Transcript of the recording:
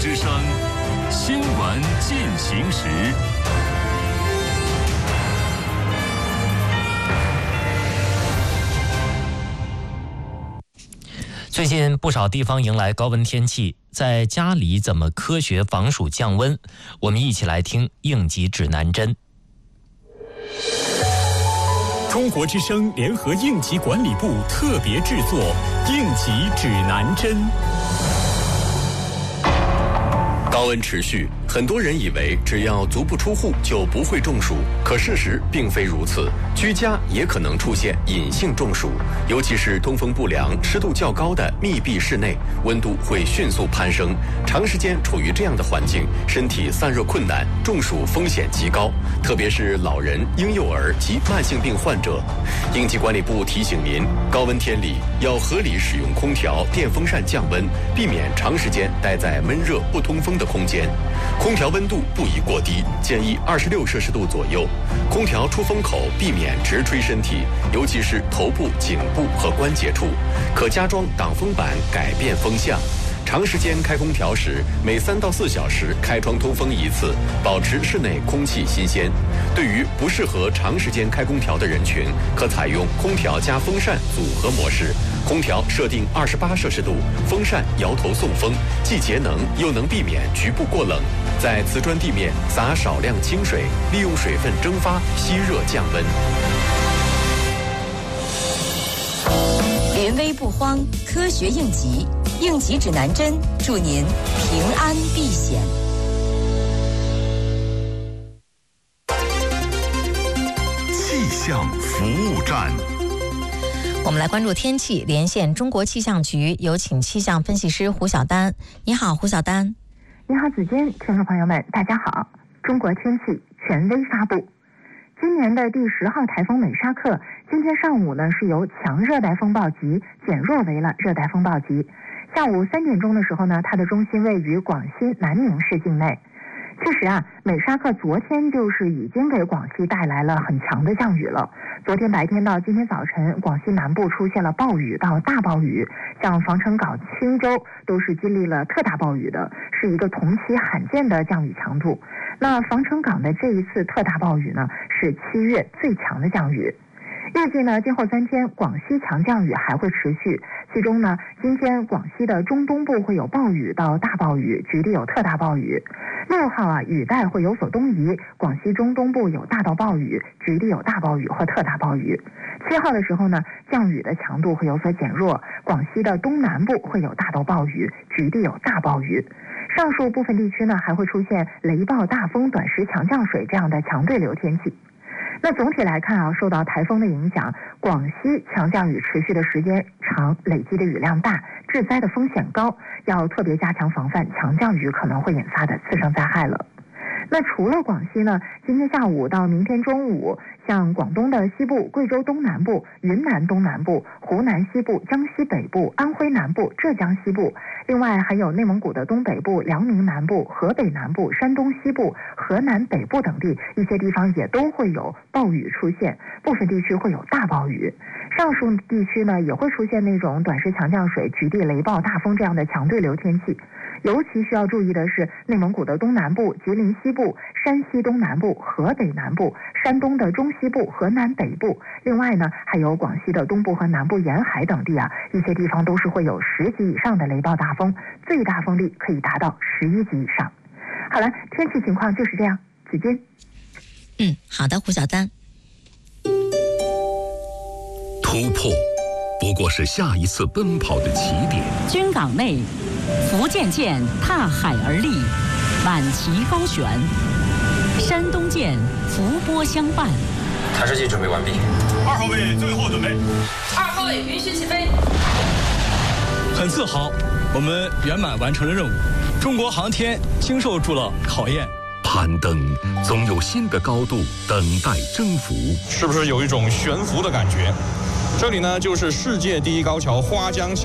之声新闻进行时。 最近不少地方迎来高温天气，在家里怎么科学防暑降温？我们一起来听应急指南针。 中国之声联合应急管理部特别制作应急指南针。 高温持续，很多人以为只要足不出户就不会中暑，可事实并非如此，居家也可能出现隐性中暑，尤其是通风不良、湿度较高的密闭室内，温度会迅速攀升，长时间处于这样的环境，身体散热困难，中暑风险极高，特别是老人、婴幼儿及慢性病患者。应急管理部提醒您，高温天里要合理使用空调、电风扇降温，避免长时间待在闷热不通风的空间。空调温度不宜过低，建议26摄氏度左右。空调出风口避免直吹身体，尤其是头部、颈部和关节处，可加装挡风板改变风向。长时间开空调时，每3到4小时开窗通风一次，保持室内空气新鲜。对于不适合长时间开空调的人群，可采用空调加风扇组合模式。空调设定28摄氏度，风扇摇头送风，既节能又能避免局部过冷。在瓷砖地面撒少量清水，利用水分蒸发吸热降温。 临危不慌，科学应急，应急指南针，祝您平安避险。 气象服务站。 我们来关注天气，连线中国气象局，有请气象分析师胡晓丹。你好，胡晓丹。 你好，子君，听众朋友们，大家好。中国天气权威发布，今年的第10号台风美沙克，今天上午呢是由强热带风暴级减弱为了热带风暴级。下午3点钟的时候呢，它的中心位于广西南宁市境内。其实啊，美沙克昨天就是已经给广西带来了很强的降雨了。昨天白天到今天早晨，广西南部出现了暴雨到大暴雨，像防城港、青州都是经历了特大暴雨的，是一个同期罕见的降雨强度。那防城港的这一次特大暴雨呢，是7月最强的降雨。预计呢，今后3天广西强降雨还会持续，其中呢，今天广西的中东部会有暴雨到大暴雨，局地有特大暴雨。6号啊，雨带会有所东移，广西中东部有大到暴雨，局地有大暴雨或特大暴雨。7号的时候呢，降雨的强度会有所减弱，广西的东南部会有大到暴雨，局地有大暴雨。上述部分地区呢，还会出现雷暴、大风、短时强降水这样的强对流天气。那总体来看啊，受到台风的影响，广西强降雨持续的时间长，累积的雨量大，致灾的风险高，要特别加强防范强降雨可能会引发的次生灾害了。那除了广西呢，今天下午到明天中午，像广东的西部、贵州东南部、云南东南部、湖南西部、江西北部、安徽南部、浙江西部，另外还有内蒙古的东北部、辽宁南部、河北南部、山东西部、河南北部等地，一些地方也都会有暴雨出现，部分地区会有大暴雨。上述地区呢，也会出现那种短时强降水、局地雷暴、大风这样的强对流天气。尤其需要注意的是，内蒙古的东南部、吉林西部、山西东南部、河北南部、山东的中西部、河南北部，另外呢，还有广西的东部和南部沿海等地啊，一些地方都是会有10级以上的雷暴大风，最大风力可以达到11级以上。好了，天气情况就是这样，子君。 好的，胡晓丹。 突破不过是下一次奔跑的起点。 军港内，福建舰踏海而立，满旗高悬；山东舰伏波相伴。 弹射器准备完毕。 2号位最后准备。 2号位允许起飞。 很自豪，我们圆满完成了任务。中国航天经受住了考验。 攀登总有新的高度等待征服， 是不是有一种悬浮的感觉？这里呢，就是世界第一高桥花江